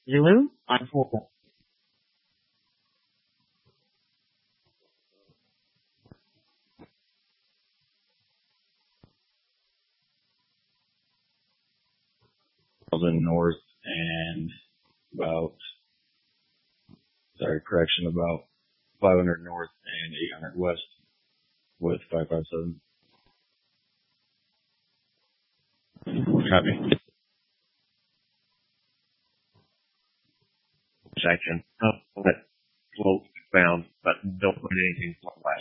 Zulu on 4. North and about 500 north and 800 west with 557. Copy. Section. Let float bound, but don't put anything less.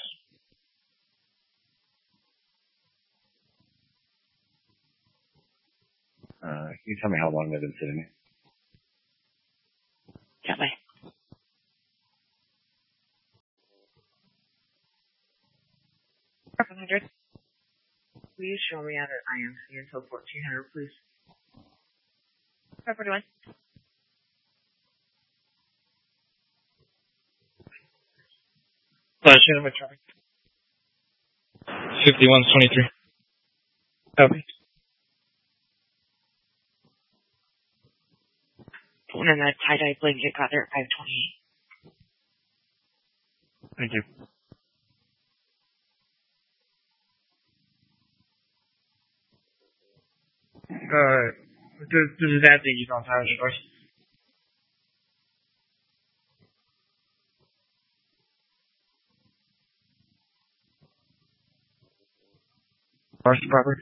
Can you tell me how long they've been sitting there? That way. Please show me out at IMC until 1400, please. 541. Flash in with traffic. 5123. Copy. One in that tie-dye blanket got there at 528. Thank you. This is Anthony. He's on Tyler Shores. Parcel proper.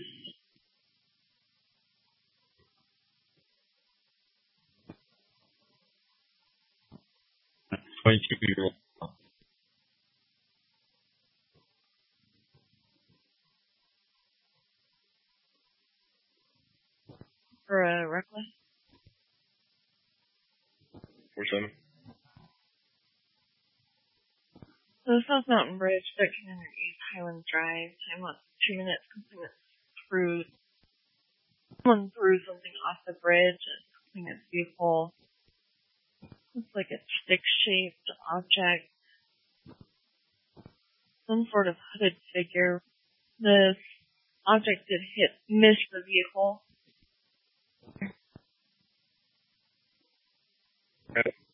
For reckless. 47. So the South Mountain Bridge, 1300 East Highland Drive, time was 2 minutes, completing through someone threw something off the bridge, something that's vehicle. Looks like a stick-shaped object. Some sort of hooded figure. This object did miss the vehicle.